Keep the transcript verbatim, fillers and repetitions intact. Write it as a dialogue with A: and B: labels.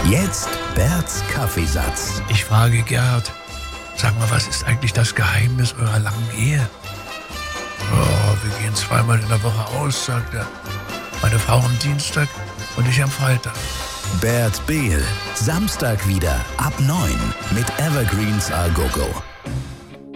A: Jetzt Berts Kaffeesatz.
B: Ich frage Gerd, sag mal, was ist eigentlich das Geheimnis eurer langen Ehe? Oh, wir gehen zweimal in der Woche aus, sagt er. Meine Frau am Dienstag und ich am Freitag.
A: Bert Behl, Samstag wieder ab neun mit Evergreens A Go Go.